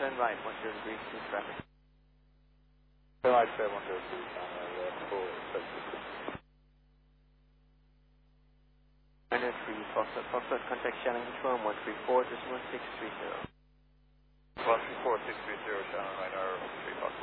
turn right, 10 degrees, to traffic. Turn right, 10 degrees, full safety. Minus 3, Foxtrot, contact Shannon Control 134.630. 134.630, Shannon, radar 3 Foxtrot.